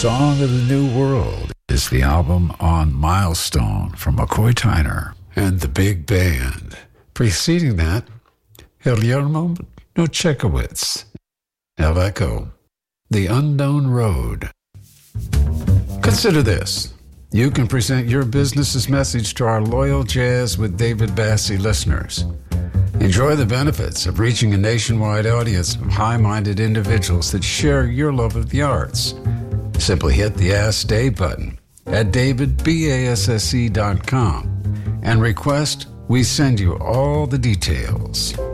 Song of the New World is the album on Milestone from McCoy Tyner and the Big Band. Preceding that, Guillermo Nochekowitz, El Echo, The Unknown Road. Consider this. You can present your business's message to our loyal Jazz with David Bassie listeners. Enjoy the benefits of reaching a nationwide audience of high-minded individuals that share your love of the arts. Simply hit the Ask Dave button at davidbasse.com and request we send you all the details.